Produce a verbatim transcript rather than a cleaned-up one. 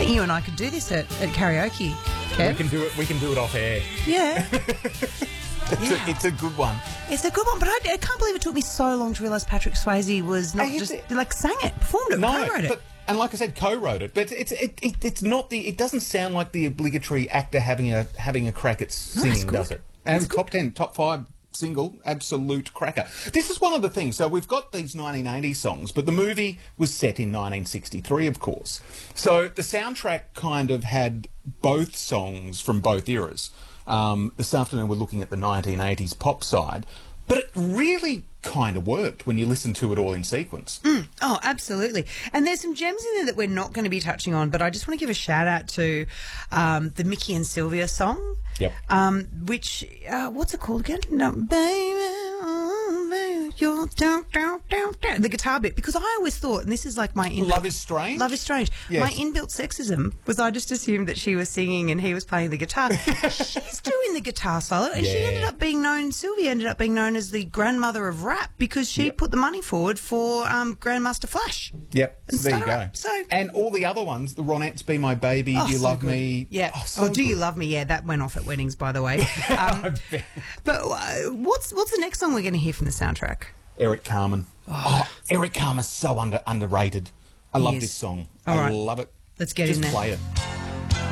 think you and I could do this at, at karaoke, Kev. We can do it. We can do it off air. Yeah. It's, Yeah. a, it's a good one. It's a good one, but I, I can't believe it took me so long to realise Patrick Swayze was not Hey, just, it's- like, sang it, performed it, No, co-wrote it. but and like I said, co-wrote it, but it's it, it it's not the. It doesn't sound like the obligatory actor having a having a crack at singing, good. does it? And top ten, top five single, absolute cracker. This is one of the things. So we've got these nineteen eighties songs, but the movie was set in nineteen sixty-three, of course. So the soundtrack kind of had both songs from both eras. Um, this afternoon we're looking at the nineteen eighties pop side, but it really kind of worked when you listen to it all in sequence. Mm, oh, absolutely. And there's some gems in there that we're not going to be touching on, but I just want to give a shout out to um, the Mickey and Sylvia song. Yep. Um, which, uh, what's it called again? No, baby, oh, baby, you're down, down, down, down. The guitar bit, because I always thought, and this is like my inbuilt, Love is Strange? Love is Strange. Yes. My inbuilt sexism was I just assumed that she was singing and he was playing the guitar. She's doing the guitar solo, and she Yeah. ended up being known, Sylvia ended up being known as the grandmother of rap because she Yep. put the money forward for um, Grandmaster Flash. Yep, And there you start go. up. So- and all the other ones, the Ronettes, Be My Baby, Oh, Do You so Love good. Me? Yeah. Oh, Oh, so Do You good. Love Me? Yeah, that went off at weddings, by the way. Um, but uh, what's what's the next song we're going to hear from the soundtrack? Eric Carmen. Oh, Eric Carmen's so under underrated. I love is. this song. All I right. love it. Let's get Just in there. play it.